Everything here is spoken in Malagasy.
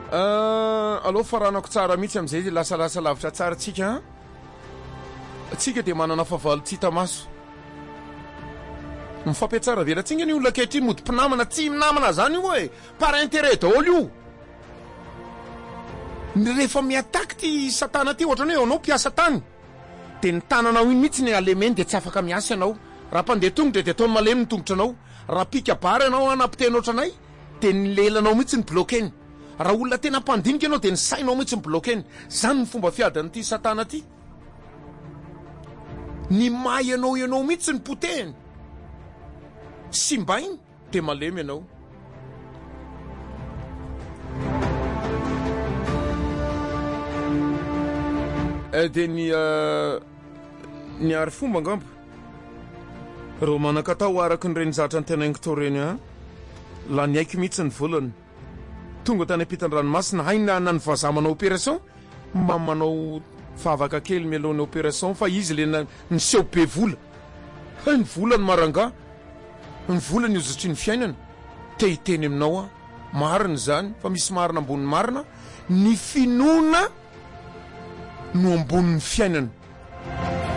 Aloha faranako tsara mihitsy amin'izay lasalasa lavitra tsara tsika dia manana favalo tsy hita maso. Mifampiatsara velatsinga ny olona ankehitriny mody mpinamana tsy minamana zany io hoe par intérêt daholo io. Rehefa miataky ty satana ty ohatrany hoe anao mpiasa tany dia ny tananao iny mihitsy ny alemeny dia tsy afaka miasa ianao. Raha mpandeha tongotra dia ataony malemy ny tongotra anao. Raha pika bara ianao anampiteny ohatranay dia ny lelanao mihitsy ny bloqueny. Raha olona tena mpandinika ianao dia ny sainao mihitsy ny bloqueny. Zany ny fomba fiadan'ity satana ty. Ny may ianao mihitsy ny potehiny. Sy mba iny dia malemy ianao. Dia ny ary fomba angamba reo manakatao araka nyreny zatra ny tenaingo tao reny la ny aiko mihitsy ny volany tonga tany ampitan-dranomasina haina na ny vazaha manao opération mba manao favaka kely mialohan'ny opération fa izy le niseho be vola. Ny volany maranga ny volany iozatry ny fiainana te hiteny aminao marina zany fa misy marina ambony marina ny finoana no ambonin'ny fiainana.